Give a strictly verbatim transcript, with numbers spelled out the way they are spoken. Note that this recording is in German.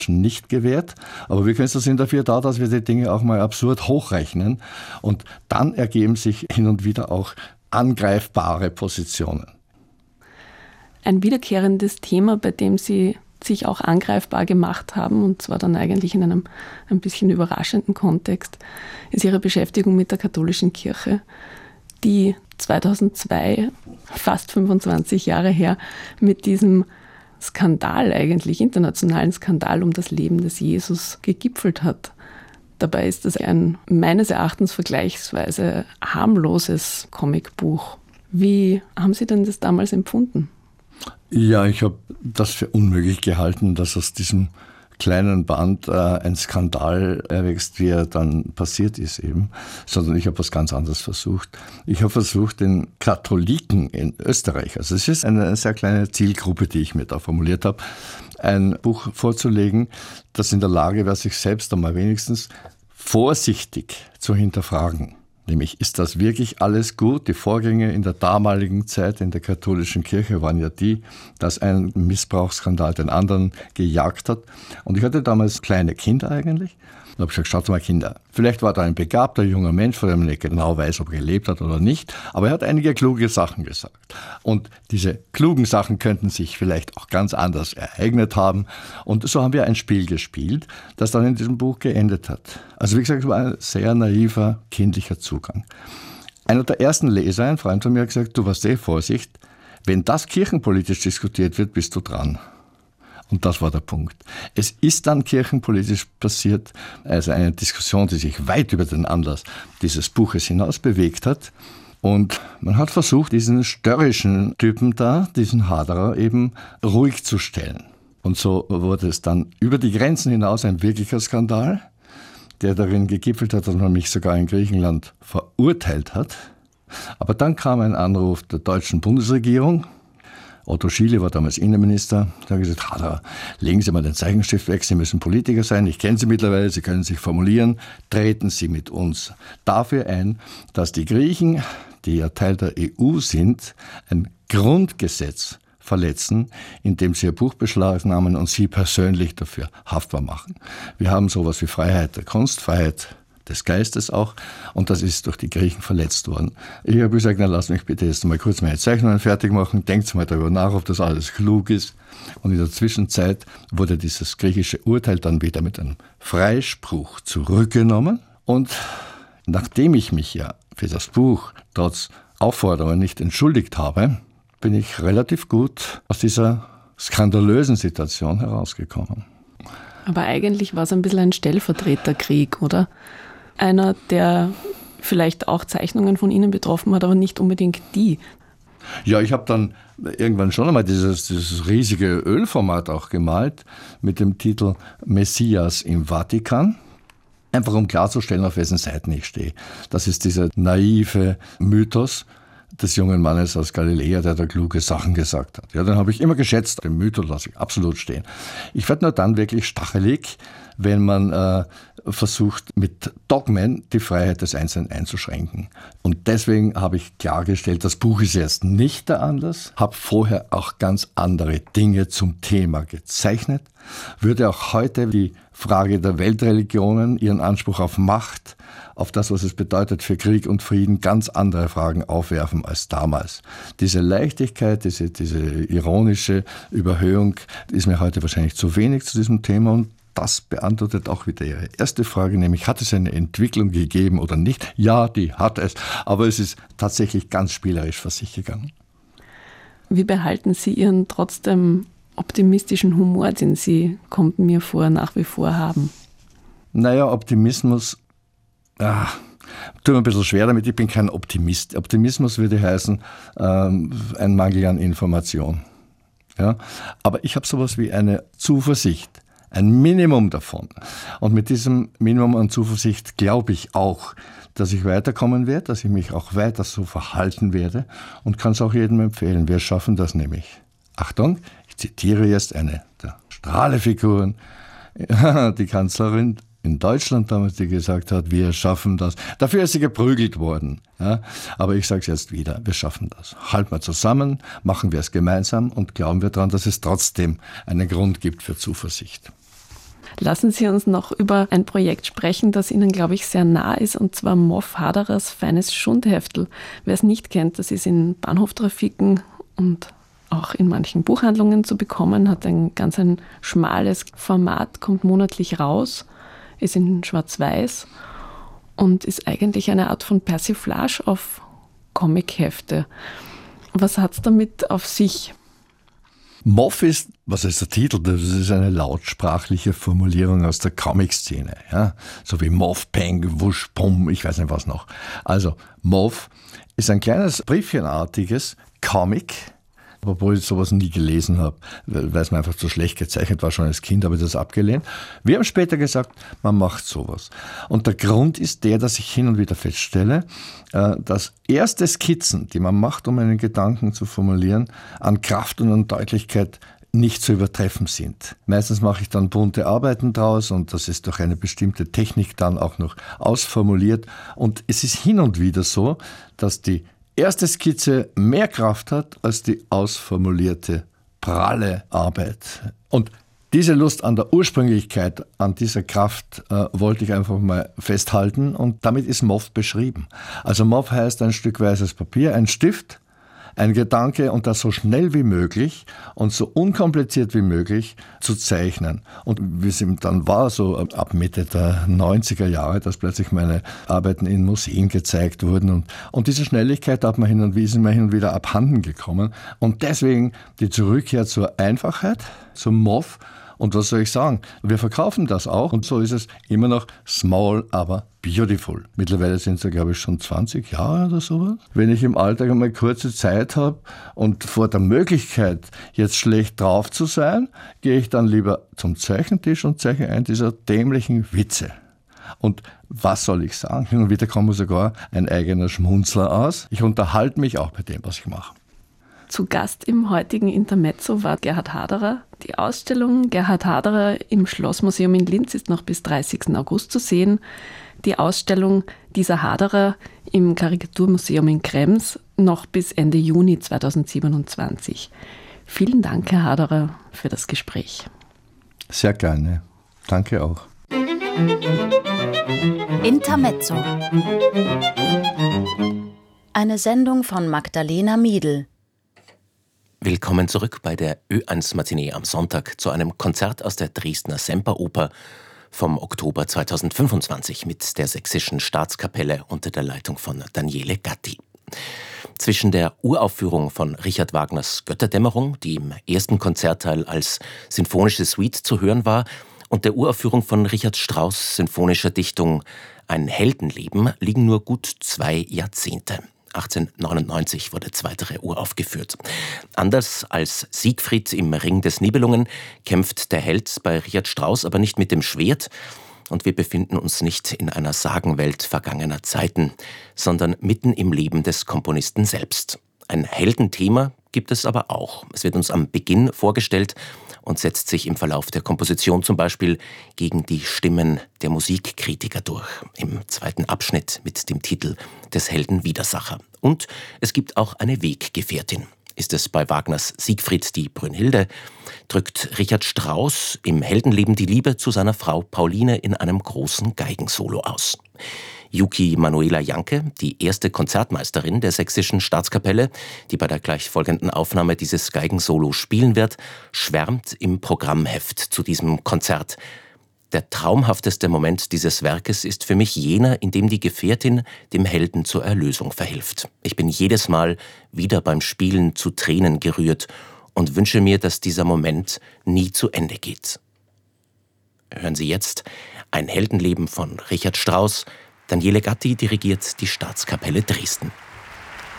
nicht gewährt. Aber wir Künstler sind dafür da, dass wir die Dinge auch mal absurd hochrechnen. Und dann ergeben sich hin und wieder auch angreifbare Positionen. Ein wiederkehrendes Thema, bei dem Sie sich auch angreifbar gemacht haben, und zwar dann eigentlich in einem ein bisschen überraschenden Kontext, ist Ihre Beschäftigung mit der katholischen Kirche, die zweitausendzwei, fast fünfundzwanzig Jahre her, mit diesem Skandal eigentlich, internationalen Skandal um das Leben des Jesus gegipfelt hat. Dabei ist das ein meines Erachtens vergleichsweise harmloses Comicbuch. Wie haben Sie denn das damals empfunden? Ja, ich habe das für unmöglich gehalten, dass aus diesem kleinen Band äh, ein Skandal erwächst, wie er dann passiert ist eben, sondern ich habe was ganz anderes versucht. Ich habe versucht, den Katholiken in Österreich, also es ist eine sehr kleine Zielgruppe, die ich mir da formuliert habe, ein Buch vorzulegen, das in der Lage wäre, sich selbst einmal wenigstens vorsichtig zu hinterfragen. Nämlich, ist das wirklich alles gut? Die Vorgänge in der damaligen Zeit in der katholischen Kirche waren ja die, dass ein Missbrauchsskandal den anderen gejagt hat. Und ich hatte damals kleine Kinder eigentlich. Da habe ich gesagt, schaut mal Kinder, vielleicht war da ein begabter junger Mensch, von dem man nicht genau weiß, ob er gelebt hat oder nicht, aber er hat einige kluge Sachen gesagt. Und diese klugen Sachen könnten sich vielleicht auch ganz anders ereignet haben. Und so haben wir ein Spiel gespielt, das dann in diesem Buch geendet hat. Also wie gesagt, es war ein sehr naiver, kindlicher Zugang. Einer der ersten Leser, ein Freund von mir, hat gesagt, du warst eh Vorsicht, wenn das kirchenpolitisch diskutiert wird, bist du dran. Und das war der Punkt. Es ist dann kirchenpolitisch passiert, also eine Diskussion, die sich weit über den Anlass dieses Buches hinaus bewegt hat. Und man hat versucht, diesen störrischen Typen da, diesen Haderer eben ruhig zu stellen. Und so wurde es dann über die Grenzen hinaus ein wirklicher Skandal, der darin gegipfelt hat, dass man mich sogar in Griechenland verurteilt hat. Aber dann kam ein Anruf der deutschen Bundesregierung. Otto Schiele war damals Innenminister. Der hat gesagt, Haderer, legen Sie mal den Zeichenstift weg, Sie müssen Politiker sein, ich kenne Sie mittlerweile, Sie können sich formulieren, treten Sie mit uns dafür ein, dass die Griechen, die ja Teil der E U sind, ein Grundgesetz verletzen, indem sie ihr Buch beschlagnahmen und Sie persönlich dafür haftbar machen. Wir haben sowas wie Freiheit der Kunst, Freiheit des Geistes auch, und das ist durch die Griechen verletzt worden. Ich habe gesagt, na lass mich bitte jetzt mal kurz meine Zeichnungen fertig machen, denkt mal darüber nach, ob das alles klug ist. Und in der Zwischenzeit wurde dieses griechische Urteil dann wieder mit einem Freispruch zurückgenommen. Und nachdem ich mich ja für das Buch trotz Aufforderungen nicht entschuldigt habe, bin ich relativ gut aus dieser skandalösen Situation herausgekommen. Aber eigentlich war es ein bisschen ein Stellvertreterkrieg, oder? Einer, der vielleicht auch Zeichnungen von Ihnen betroffen hat, aber nicht unbedingt die. Ja, ich habe dann irgendwann schon einmal dieses, dieses riesige Ölformat auch gemalt mit dem Titel Messias im Vatikan. Einfach um klarzustellen, auf wessen Seiten ich stehe. Das ist dieser naive Mythos des jungen Mannes aus Galiläa, der da kluge Sachen gesagt hat. Ja, den habe ich immer geschätzt. Den Mythos lasse ich absolut stehen. Ich werde nur dann wirklich stachelig, wenn man äh, versucht, mit Dogmen die Freiheit des Einzelnen einzuschränken. Und deswegen habe ich klargestellt, das Buch ist erst nicht der Anlass, habe vorher auch ganz andere Dinge zum Thema gezeichnet, würde auch heute die Frage der Weltreligionen, ihren Anspruch auf Macht, auf das, was es bedeutet für Krieg und Frieden, ganz andere Fragen aufwerfen als damals. Diese Leichtigkeit, diese, diese ironische Überhöhung ist mir heute wahrscheinlich zu wenig zu diesem Thema, und das beantwortet auch wieder Ihre erste Frage, nämlich hat es eine Entwicklung gegeben oder nicht? Ja, die hat es, aber es ist tatsächlich ganz spielerisch vor sich gegangen. Wie behalten Sie Ihren trotzdem optimistischen Humor, den Sie, kommt mir vor, nach wie vor haben? Naja, Optimismus, ah, tut mir ein bisschen schwer damit, ich bin kein Optimist. Optimismus würde heißen, ähm, ein Mangel an Information. Ja? Aber ich habe sowas wie eine Zuversicht. Ein Minimum davon. Und mit diesem Minimum an Zuversicht glaube ich auch, dass ich weiterkommen werde, dass ich mich auch weiter so verhalten werde, und kann es auch jedem empfehlen. Wir schaffen das nämlich. Achtung, ich zitiere jetzt eine der Strahlefiguren, die Kanzlerin in Deutschland damals, die gesagt hat, wir schaffen das. Dafür ist sie geprügelt worden. Ja? Aber ich sage es jetzt wieder, wir schaffen das. Halten wir zusammen, machen wir es gemeinsam und glauben wir daran, dass es trotzdem einen Grund gibt für Zuversicht. Lassen Sie uns noch über ein Projekt sprechen, das Ihnen, glaube ich, sehr nah ist, und zwar Moff Haderers Feines Schundheftel. Wer es nicht kennt, das ist in Bahnhoftrafiken und auch in manchen Buchhandlungen zu bekommen, hat ein ganz ein schmales Format, kommt monatlich raus, ist in Schwarz-Weiß und ist eigentlich eine Art von Persiflage auf Comichefte. Was hat es damit auf sich? Moff ist, was ist der Titel? Das ist eine lautsprachliche Formulierung aus der Comic-Szene. Ja? So wie Moff, Peng, Wusch, Pum, ich weiß nicht was noch. Also Moff ist ein kleines briefchenartiges Comic, obwohl ich sowas nie gelesen habe, weil es mir einfach zu schlecht gezeichnet war. Schon als Kind habe ich das abgelehnt. Wir haben später gesagt, man macht sowas. Und der Grund ist der, dass ich hin und wieder feststelle, dass erste Skizzen, die man macht, um einen Gedanken zu formulieren, an Kraft und an Deutlichkeit nicht zu übertreffen sind. Meistens mache ich dann bunte Arbeiten draus und das ist durch eine bestimmte Technik dann auch noch ausformuliert. Und es ist hin und wieder so, dass die erste Skizze mehr Kraft hat als die ausformulierte, pralle Arbeit. Und diese Lust an der Ursprünglichkeit, an dieser Kraft äh, wollte ich einfach mal festhalten und damit ist Moff beschrieben. Also Moff heißt ein Stück weißes Papier, ein Stift, ein Gedanke und das so schnell wie möglich und so unkompliziert wie möglich zu zeichnen. Und wie es dann war, so ab Mitte der neunziger Jahre, dass plötzlich meine Arbeiten in Museen gezeigt wurden. Und, und diese Schnelligkeit hat man hin und wieder, ist mir hin und wieder abhanden gekommen. Und deswegen die Zurückkehr zur Einfachheit, zum Moff. Und was soll ich sagen? Wir verkaufen das auch und so ist es immer noch small, aber beautiful. Mittlerweile sind es ja, glaube ich, schon zwanzig Jahre oder sowas. Wenn ich im Alltag einmal kurze Zeit habe und vor der Möglichkeit, jetzt schlecht drauf zu sein, gehe ich dann lieber zum Zeichentisch und zeichne einen dieser dämlichen Witze. Und was soll ich sagen? Hin und wieder kommt mir sogar ein eigener Schmunzler aus. Ich unterhalte mich auch bei dem, was ich mache. Zu Gast im heutigen Intermezzo war Gerhard Haderer. Die Ausstellung Gerhard Haderer im Schlossmuseum in Linz ist noch bis dreißigsten August zu sehen. Die Ausstellung dieser Haderer im Karikaturmuseum in Krems noch bis Ende Juni zweitausendsiebenundzwanzig. Vielen Dank, Herr Haderer, für das Gespräch. Sehr gerne. Danke auch. Intermezzo. Eine Sendung von Magdalena Miedl. Willkommen zurück bei der Ö eins Matinee am Sonntag zu einem Konzert aus der Dresdner Semperoper vom Oktober zweitausendfünfundzwanzig mit der Sächsischen Staatskapelle unter der Leitung von Daniele Gatti. Zwischen der Uraufführung von Richard Wagners Götterdämmerung, die im ersten Konzertteil als sinfonische Suite zu hören war, und der Uraufführung von Richard Strauss' sinfonischer Dichtung Ein Heldenleben liegen nur gut zwei Jahrzehnte. achtzehnhundertneunundneunzig wurde zweitere uraufgeführt. Anders als Siegfried im Ring des Nibelungen kämpft der Held bei Richard Strauss aber nicht mit dem Schwert und wir befinden uns nicht in einer Sagenwelt vergangener Zeiten, sondern mitten im Leben des Komponisten selbst. Ein Heldenthema gibt es aber auch. Es wird uns am Beginn vorgestellt und setzt sich im Verlauf der Komposition zum Beispiel gegen die Stimmen der Musikkritiker durch, im zweiten Abschnitt mit dem Titel des Helden Widersacher. Und es gibt auch eine Weggefährtin. Ist es bei Wagners Siegfried die Brünnhilde, drückt Richard Strauss im Heldenleben die Liebe zu seiner Frau Pauline in einem großen Geigensolo aus. Yuki Manuela Janke, die erste Konzertmeisterin der Sächsischen Staatskapelle, die bei der gleich folgenden Aufnahme dieses Geigensolo spielen wird, schwärmt im Programmheft zu diesem Konzert. Der traumhafteste Moment dieses Werkes ist für mich jener, in dem die Gefährtin dem Helden zur Erlösung verhilft. Ich bin jedes Mal wieder beim Spielen zu Tränen gerührt und wünsche mir, dass dieser Moment nie zu Ende geht. Hören Sie jetzt Ein Heldenleben von Richard Strauss. Daniele Gatti dirigiert die Staatskapelle Dresden.